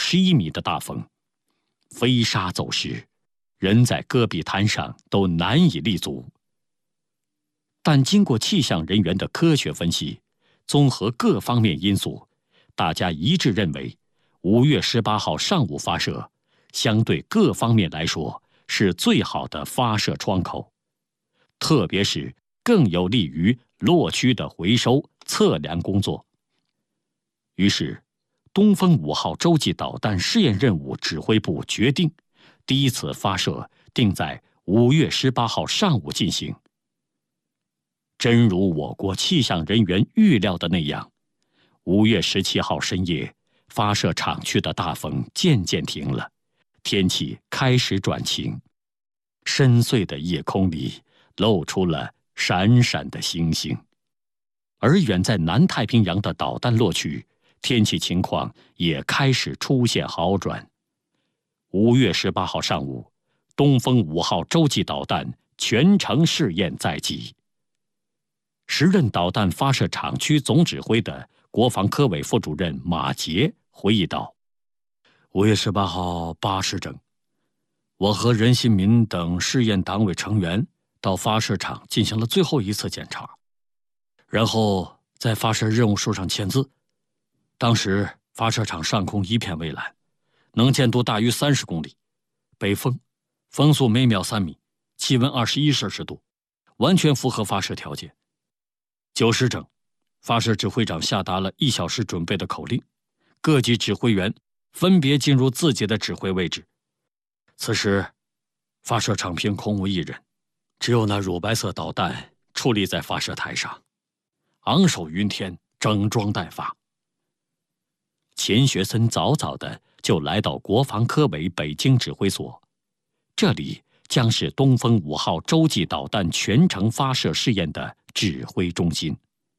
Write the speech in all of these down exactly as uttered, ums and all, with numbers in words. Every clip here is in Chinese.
十一米的大风，飞沙走石，人在戈壁滩上都难以立足。但经过气象人员的科学分析，综合各方面因素，大家一致认为，五月十八号上午发射，相对各方面来说是最好的发射窗口，特别是更有利于落区的回收测量工作。于是，东风五号洲际导弹试验任务指挥部决定，第一次发射定在五月十八号上午进行。真如我国气象人员预料的那样，五月十七号深夜，发射场区的大风渐渐停了，天气开始转晴，深邃的夜空里露出了闪闪的星星。而远在南太平洋的导弹落区，天气情况也开始出现好转。五月十八号上午，东风五号洲际导弹全程试验在即。时任导弹发射场区总指挥的国防科委副主任马杰回忆道：五月十八号八时整，我和任新民等试验党委成员到发射场进行了最后一次检查，然后在发射任务书上签字。当时发射场上空一片蔚蓝，能见度大于三十公里，北风，风速每秒三米，气温二十一摄氏度，完全符合发射条件。九时整，发射指挥长下达了一小时准备的口令，各级指挥员分别进入自己的指挥位置。此时，发射场边空无一人，只有那乳白色导弹矗立在发射台上，昂首云天，整装待发。钱学森早早的就来到国防科委北京指挥所，这里将是东风五号洲际导弹全程发射试验的指挥中心。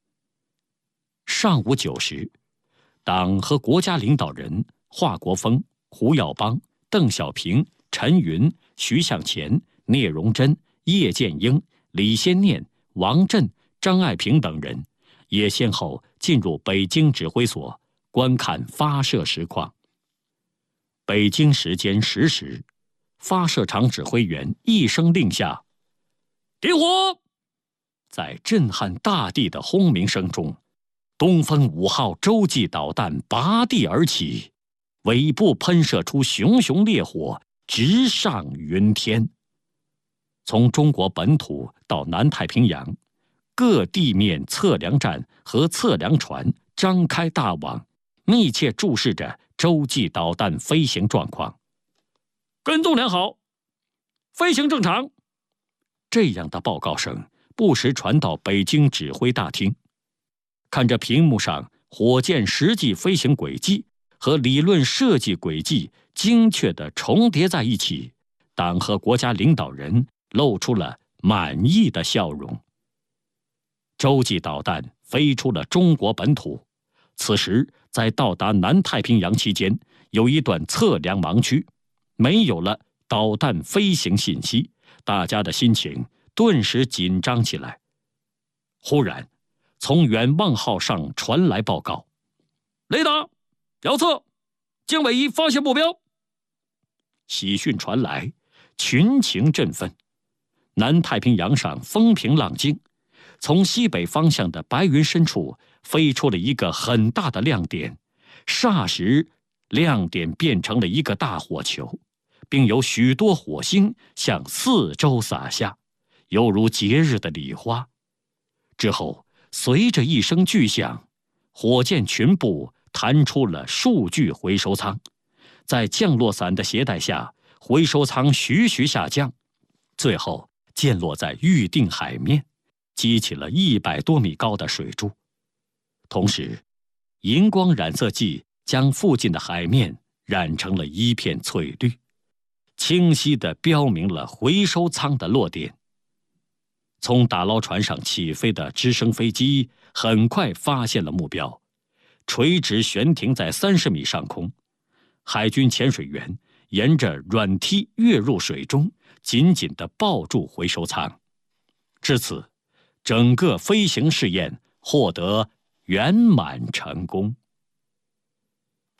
上午九时，党和国家领导人华国锋、胡耀邦、邓小平、陈云、徐向前、聂荣臻、叶剑英、李先念、王震、张爱萍等人也先后进入北京指挥所观看发射实况。北京时间十时，发射场指挥员一声令下，点火！在震撼大地的轰鸣声中，东风五号洲际导弹拔地而起，尾部喷射出熊熊烈火，直上云天。从中国本土到南太平洋，各地面测量站和测量船张开大网，密切注视着洲际导弹飞行状况。跟踪良好，飞行正常。这样的报告声不时传到北京指挥大厅。看着屏幕上火箭实际飞行轨迹和理论设计轨迹精确地重叠在一起，党和国家领导人露出了满意的笑容。洲际导弹飞出了中国本土，此时在到达南太平洋期间，有一段测量盲区，没有了导弹飞行信息，大家的心情顿时紧张起来。忽然，从远望号上传来报告：雷达遥测，经纬仪发现目标。喜讯传来，群情振奋。南太平洋上风平浪静，从西北方向的白云深处飞出了一个很大的亮点，霎时亮点变成了一个大火球，并有许多火星向四周洒下，犹如节日的礼花。之后随着一声巨响，火箭群部弹出了数具回收舱，在降落伞的携带下，回收舱徐徐下降，最后溅落在预定海面，激起了一百多米高的水柱。同时，荧光染色剂将附近的海面染成了一片翠绿，清晰地标明了回收舱的落点。从打捞船上起飞的直升飞机很快发现了目标，垂直悬停在三十米上空。海军潜水员沿着软梯跃入水中，紧紧地抱住回收舱。至此，整个飞行试验获得圆满成功。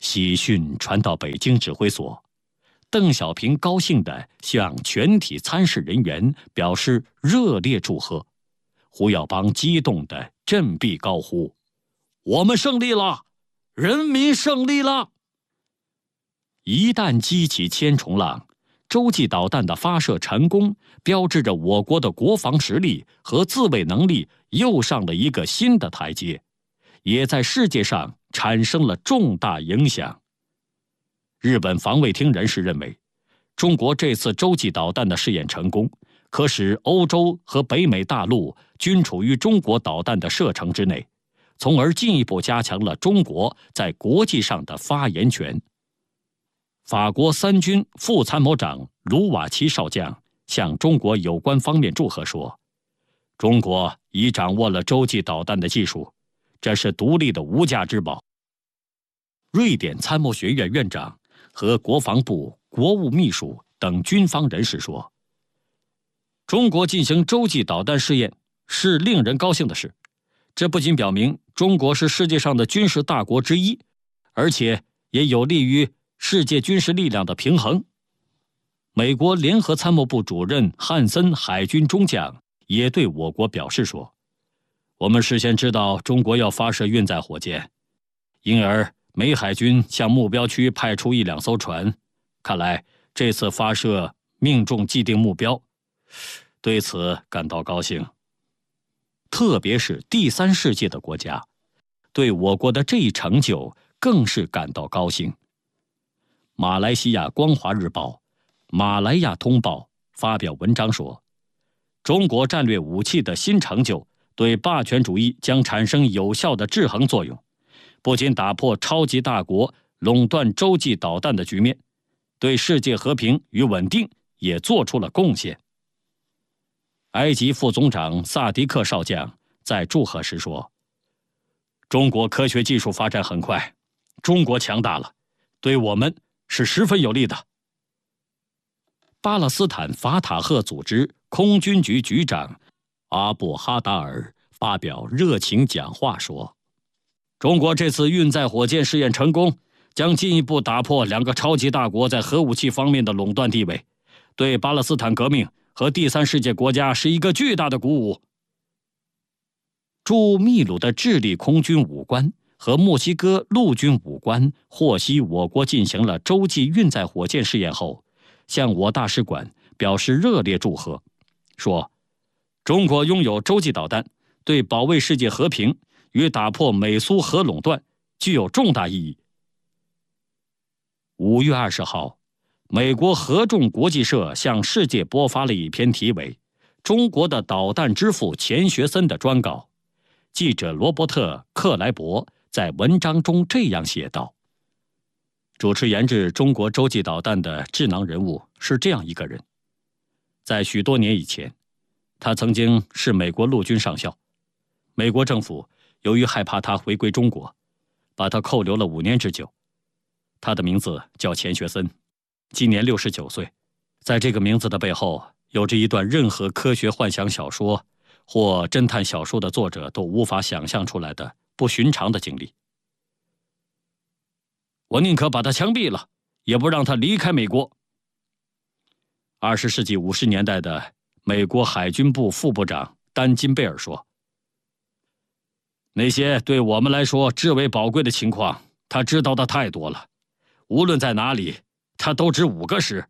喜讯传到北京指挥所，邓小平高兴地向全体参事人员表示热烈祝贺。胡耀邦激动地振臂高呼：“我们胜利了！人民胜利了！”一旦激起千重浪，洲际导弹的发射成功，标志着我国的国防实力和自卫能力又上了一个新的台阶，也在世界上产生了重大影响。日本防卫厅人士认为，中国这次洲际导弹的试验成功，可使欧洲和北美大陆均处于中国导弹的射程之内，从而进一步加强了中国在国际上的发言权。法国三军副参谋长卢瓦齐少将向中国有关方面祝贺说：“中国已掌握了洲际导弹的技术，这是独立的无价之宝。”瑞典参谋学院院长和国防部国务秘书等军方人士说：“中国进行洲际导弹试验是令人高兴的事，这不仅表明中国是世界上的军事大国之一，而且也有利于世界军事力量的平衡。”美国联合参谋部主任汉森海军中将也对我国表示说：“我们事先知道中国要发射运载火箭，因而美海军向目标区派出一两艘船，看来这次发射命中既定目标，对此感到高兴。”特别是第三世界的国家，对我国的这一成就更是感到高兴。马来西亚光华日报、马来亚通报发表文章说，中国战略武器的新成就对霸权主义将产生有效的制衡作用，不仅打破超级大国垄断洲际导弹的局面，对世界和平与稳定也做出了贡献。埃及副总长萨迪克少将在祝贺时说：“中国科学技术发展很快，中国强大了，对我们是十分有利的。”巴勒斯坦法塔赫组织空军局局长阿布哈达尔发表热情讲话说：“中国这次运载火箭试验成功，将进一步打破两个超级大国在核武器方面的垄断地位，对巴勒斯坦革命和第三世界国家是一个巨大的鼓舞。”驻秘鲁的智利空军武官和墨西哥陆军武官获悉我国进行了洲际运载火箭试验后，向我大使馆表示热烈祝贺，说：“中国拥有洲际导弹，对保卫世界和平与打破美苏核垄断具有重大意义。”五月二十号，美国合众国际社向世界播发了一篇题为《中国的导弹之父钱学森》的专稿。记者罗伯特·克莱伯在文章中这样写道：“主持研制中国洲际导弹的智囊人物是这样一个人。在许多年以前，他曾经是美国陆军上校，美国政府由于害怕他回归中国，把他扣留了五年之久。他的名字叫钱学森，今年六十九岁。在这个名字的背后，有着一段任何科学幻想小说或侦探小说的作者都无法想象出来的不寻常的经历。我宁可把他枪毙了，也不让他离开美国。”二十世纪五十年代的美国海军部副部长丹金贝尔说：“那些对我们来说至为宝贵的情况，他知道的太多了。无论在哪里，他都值五个师。”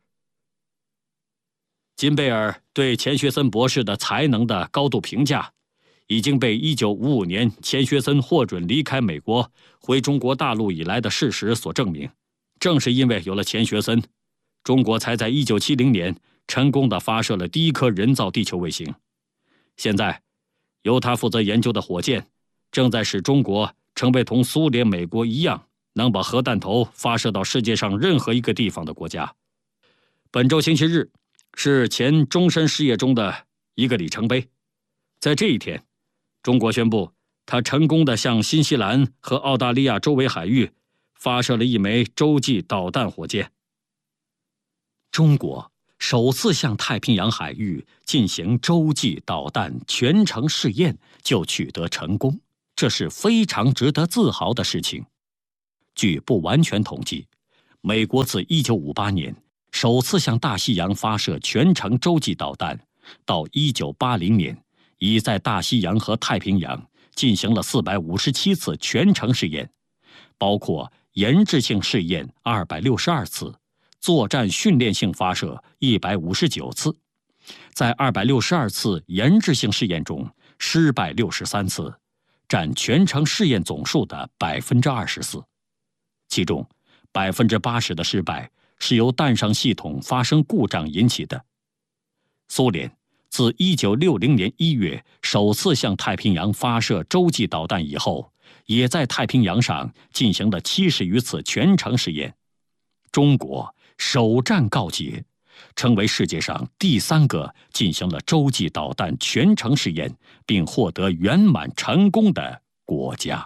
金贝尔对钱学森博士的才能的高度评价，已经被一九五五年钱学森获准离开美国回中国大陆以来的事实所证明。正是因为有了钱学森，中国才在一九七零年成功地发射了第一颗人造地球卫星。现在，由他负责研究的火箭，正在使中国成为同苏联、美国一样，能把核弹头发射到世界上任何一个地方的国家。本周星期日是钱终身事业中的一个里程碑。在这一天，中国宣布他成功地向新西兰和澳大利亚周围海域发射了一枚洲际导弹火箭。中国首次向太平洋海域进行洲际导弹全程试验就取得成功，这是非常值得自豪的事情。 据不完全统计，美国自一九五八年首次向大西洋发射全程洲际导弹，到一九八零年，已在大西洋和太平洋进行了四百五十七次全程试验，包括研制性试验二百六十二次，作战训练性发射一百五十九次。在二百六十二次研制性试验中，失败六十三次，占全程试验总数的百分之二十四。其中，百分之八十的失败是由弹上系统发生故障引起的。苏联自一九六零年一月首次向太平洋发射洲际导弹以后，也在太平洋上进行了七十余次全程试验。中国首战告捷，成为世界上第三个进行了洲际导弹全程试验并获得圆满成功的国家。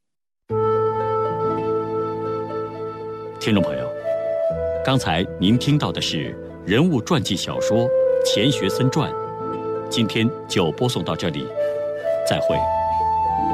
听众朋友，刚才您听到的是人物传记小说《钱学森传》，今天就播送到这里，再会。